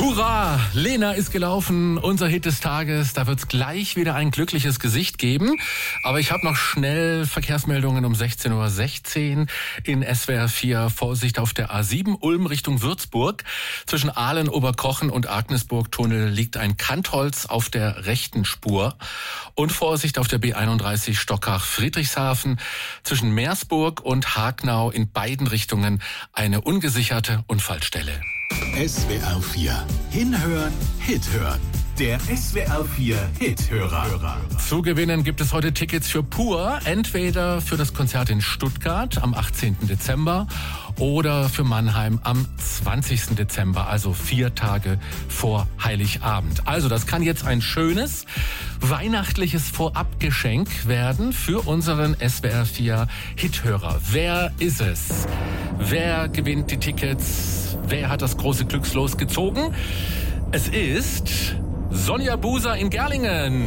Hurra! Lena ist gelaufen, unser Hit des Tages. Da wird's gleich wieder ein glückliches Gesicht geben. Aber ich habe noch schnell Verkehrsmeldungen um 16:16 Uhr in SWR 4. Vorsicht auf der A7 Ulm Richtung Würzburg. Zwischen Aalen, Oberkochen und Agnesburg-Tunnel liegt ein Kantholz auf der rechten Spur. Und Vorsicht auf der B31 Stockach-Friedrichshafen. Zwischen Meersburg und Hagnau in beiden Richtungen eine ungesicherte Unfallstelle. SWR 4. Hinhören, Hit hören. Der SWR 4 Hit-Hörer. Zu gewinnen gibt es heute Tickets für Pur, entweder für das Konzert in Stuttgart am 18. Dezember oder für Mannheim am 20. Dezember, also 4 Tage vor Heiligabend. Also das kann jetzt ein schönes weihnachtliches Vorabgeschenk werden für unseren SWR 4 Hithörer. Wer ist es? Wer gewinnt die Tickets? Wer hat das große Glückslos gezogen? Es ist Sonja Buser in Gerlingen.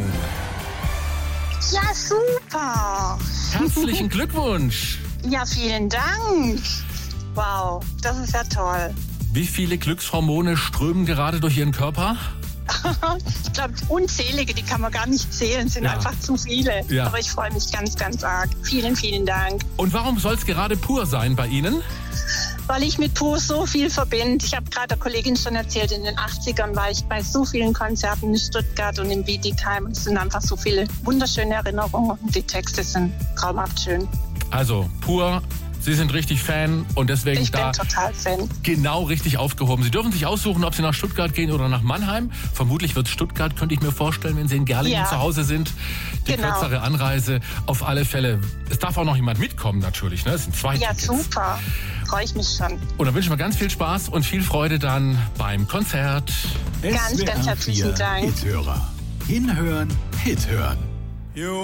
Ja, super. Herzlichen Glückwunsch. Ja, vielen Dank. Wow, das ist ja toll. Wie viele Glückshormone strömen gerade durch Ihren Körper? Ich glaube, unzählige, die kann man gar nicht zählen, sind einfach zu viele. Ja. Aber ich freue mich ganz, ganz arg. Vielen, vielen Dank. Und warum soll es gerade Pur sein bei Ihnen? Weil ich mit Pur so viel verbinde. Ich habe gerade der Kollegin schon erzählt, in den 80ern war ich bei so vielen Konzerten in Stuttgart und in Bietigheim. Es sind einfach so viele wunderschöne Erinnerungen und die Texte sind traumhaft schön. Also Pur, Sie sind richtig Fan und deswegen Ich bin total Fan. Genau richtig aufgehoben. Sie dürfen sich aussuchen, ob Sie nach Stuttgart gehen oder nach Mannheim. Vermutlich wird es Stuttgart, könnte ich mir vorstellen, wenn Sie in Gerlingen zu Hause sind. Die kürzere Anreise auf alle Fälle. Es darf auch noch jemand mitkommen natürlich, ne? Es sind 2 Tickets. Ja, super. Freue ich mich schon. Und dann wünschen wir ganz viel Spaß und viel Freude dann beim Konzert. Ganz, ganz herzlichen Dank. Hithörer. Hinhören, Hit hören.